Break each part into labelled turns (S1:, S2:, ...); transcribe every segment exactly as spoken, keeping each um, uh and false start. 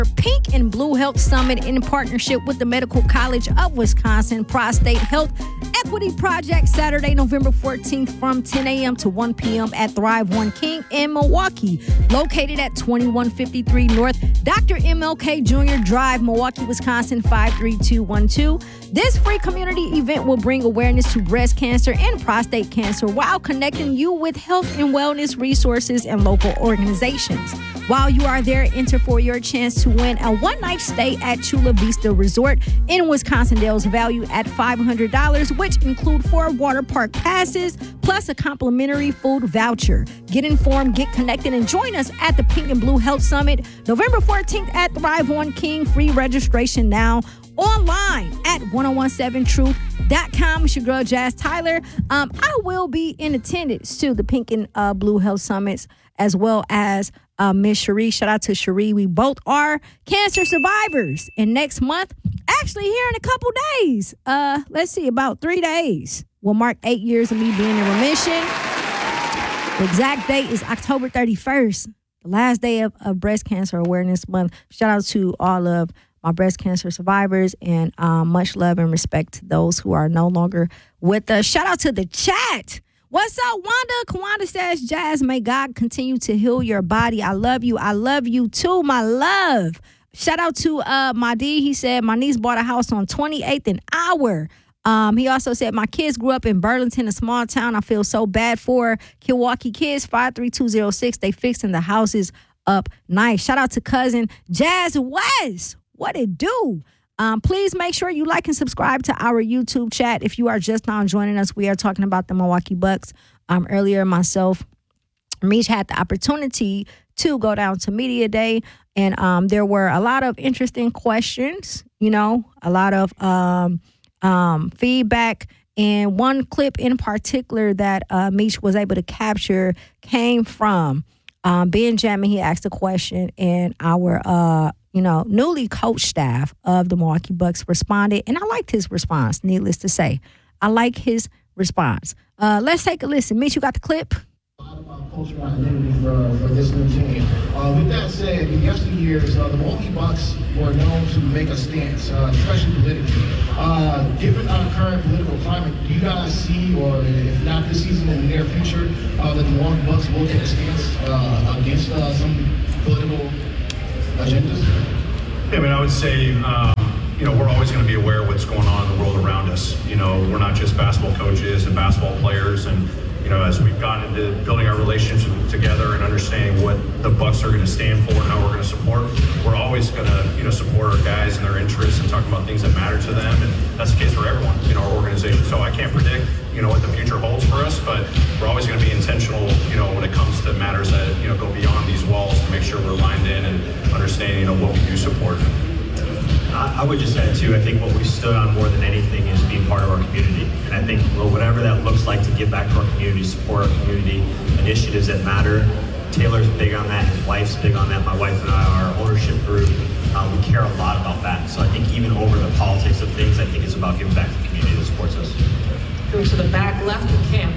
S1: Pink and Blue Health Summit in partnership with the Medical College of Wisconsin Prostate Health Equity Project, Saturday, November fourteenth from ten a.m. to one p.m. at Thrive One King in Milwaukee, located at twenty-one fifty-three North Doctor M L K Junior Drive, Milwaukee, Wisconsin five three two one two. This free community event will bring awareness to breast cancer and prostate cancer while connecting you with health and wellness resources and local organizations. While you are there, enter for your chance to win a one-night stay at Chula Vista Resort in Wisconsin Dells, valued at five hundred dollars, which include four water park passes plus a complimentary food voucher. Get informed, get connected, and join us at the Pink and Blue Health Summit, November fourteenth at Thrive One King. Free registration now. Online at ten seventeen truth dot com. It's your girl, Jazz Tyler. Um, I will be in attendance to the Pink and uh, Blue Health Summits, as well as uh, Miss Cherie. Shout out to Cherie. We both are cancer survivors. And next month, actually here in a couple days, uh, let's see, about three days, will mark eight years of me being in remission. The exact date is October thirty-first, the last day of, of Breast Cancer Awareness Month. Shout out to all of my breast cancer survivors, and um, much love and respect to those who are no longer with us. Shout out to the chat. What's up, Wanda? Kawanda says, Jazz, may God continue to heal your body. I love you. I love you too, my love. Shout out to uh, my D. He said, my niece bought a house on twenty-eighth and Hour. Um, he also said, my kids grew up in Burlington, a small town. I feel so bad for Milwaukee kids. five three two zero six. They fixing the houses up nice. Shout out to cousin Jazz West. What it do? Um, please make sure you like and subscribe to our YouTube chat. If you are just now joining us, we are talking about the Milwaukee Bucks. Um, earlier, myself, Meech had the opportunity to go down to Media Day, and um, there were a lot of interesting questions, you know, a lot of um, um, feedback. And one clip in particular that uh, Meech was able to capture came from um, Benjamin. He asked a question, and our uh, you know, newly coached staff of the Milwaukee Bucks responded, and I liked his response, needless to say. I like his response. Uh, let's take a listen. Mitch, you got the clip?
S2: A lot about cultural identity for, for this new team. Uh, with that said, in yesteryears, uh, the Milwaukee Bucks were known to make a stance, uh, especially politically. Uh, given our current political climate, do you guys see, or if not this season, in the near future, uh, that the Milwaukee Bucks will take a stance uh, against uh, some political agendas?
S3: Yeah, I mean, I would say, um, you know, we're always going to be aware of what's going on in the world around us. You know, we're not just basketball coaches and basketball players. And, you know, as we've gotten into building our relationship together and understanding what the Bucks are going to stand for and how we're going to support, we're always going to, you know, support our guys and their interests and talk about things that matter to them. And that's the case for everyone in our organization. So I can't predict, you know, what the future holds for us, but we're always going to be intentional, you know, when it comes to matters that, you know, go beyond these walls to make sure we're lined in and understanding, you know, what we do support.
S4: I would just add, too, I think what we stood on more than anything is being part of our community. And I think, well, whatever that looks like to give back to our community, support our community, initiatives that matter. Taylor's big on that, his wife's big on that, my wife and I, our ownership group, uh, we care a lot about that. So I think even over the politics of things, I think it's about giving back to the community that supports us.
S5: Go to the back left of camp.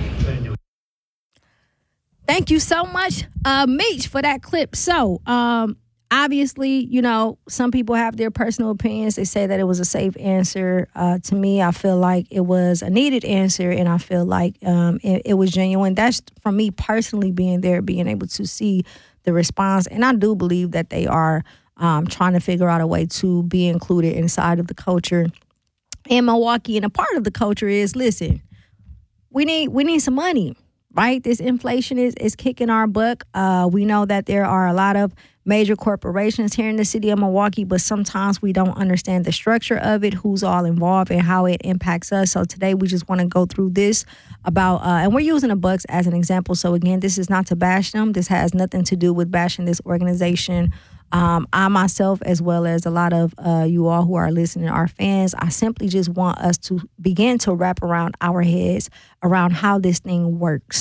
S1: Thank you so much, uh, Meech, for that clip. So, um, obviously, you know, some people have their personal opinions. They say that it was a safe answer. Uh, to me, I feel like it was a needed answer, and I feel like um, it, it was genuine. That's from me personally being there, being able to see the response. And I do believe that they are um, trying to figure out a way to be included inside of the culture in Milwaukee. And a part of the culture is, listen, we need we need some money, right? This inflation is, is kicking our butt. Uh, we know that there are a lot of major corporations here in the city of Milwaukee, but sometimes we don't understand the structure of it, who's all involved, and how it impacts us. So today we just want to go through this about, uh, and we're using the Bucks as an example. So again, this is not to bash them. This has nothing to do with bashing this organization. Um, I myself, as well as a lot of uh, you all who are listening, our fans, I simply just want us to begin to wrap around our heads around how this thing works.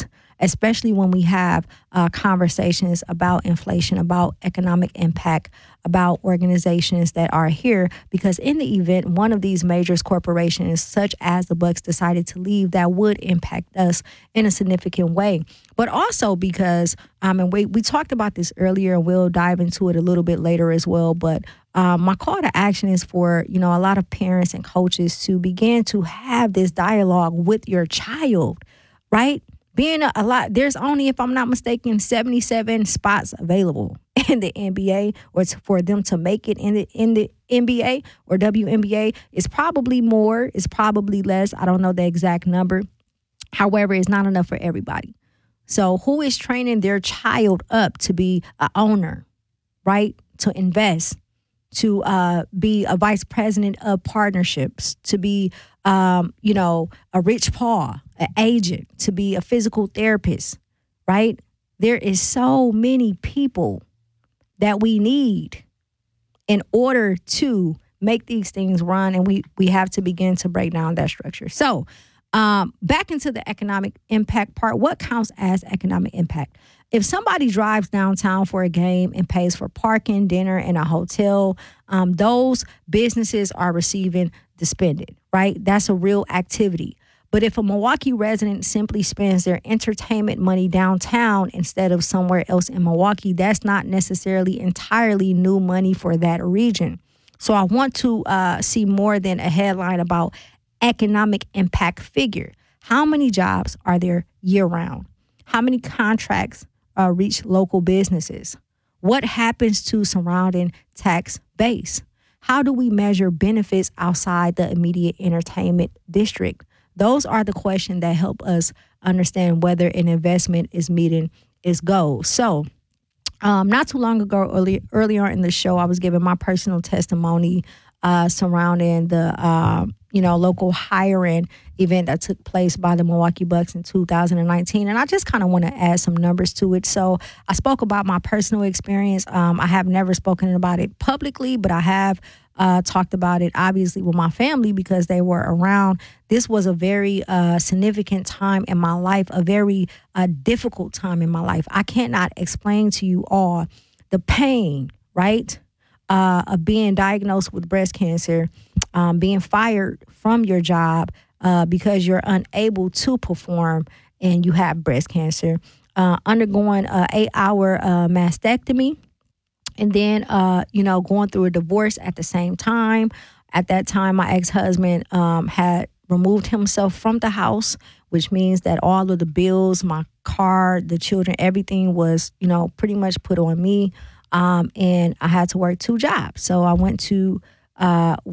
S1: especially when we have uh, conversations about inflation, about economic impact, about organizations that are here. Because in the event one of these major corporations, such as the Bucks, decided to leave, that would impact us in a significant way. But also because, um, and we, we talked about this earlier, and we'll dive into it a little bit later as well, but um, my call to action is for, you know, a lot of parents and coaches to begin to have this dialogue with your child, right? Being a, a lot, there's only, if I'm not mistaken, seventy-seven spots available in the N B A, or it's for them to make it in the in the N B A or W N B A. It's probably more, it's probably less. I don't know the exact number. However, it's not enough for everybody. So who is training their child up to be an owner, right? To invest, to uh, be a vice president of partnerships, to be, um, you know, a Rich Paul, an agent, to be a physical therapist, right? There is so many people that we need in order to make these things run, and we we have to begin to break down that structure. So um, back into the economic impact part, what counts as economic impact? If somebody drives downtown for a game and pays for parking, dinner, and a hotel, um, those businesses are receiving the spending, right? That's a real activity. But if a Milwaukee resident simply spends their entertainment money downtown instead of somewhere else in Milwaukee, that's not necessarily entirely new money for that region. So I want to uh, see more than a headline about economic impact figure. How many jobs are there year-round? How many contracts uh, reach local businesses? What happens to surrounding tax base? How do we measure benefits outside the immediate entertainment district? Those are the questions that help us understand whether an investment is meeting its goals. So um, not too long ago, early, earlier in the show, I was giving my personal testimony uh, surrounding the uh, you know, local hiring event that took place by the Milwaukee Bucks in two thousand nineteen. And I just kind of want to add some numbers to it. So I spoke about my personal experience. Um, I have never spoken about it publicly, but I have uh, talked about it, obviously, with my family because they were around. This was a very uh, significant time in my life, a very uh, difficult time in my life. I cannot explain to you all the pain, right, uh, of being diagnosed with breast cancer, um, being fired from your job uh, because you're unable to perform and you have breast cancer, uh, undergoing an eight-hour uh, mastectomy, and then, uh, you know, going through a divorce at the same time. At that time, my ex-husband um, had removed himself from the house, which means that all of the bills, my car, the children, everything was, you know, pretty much put on me. Um, and I had to work two jobs. So I went to uh,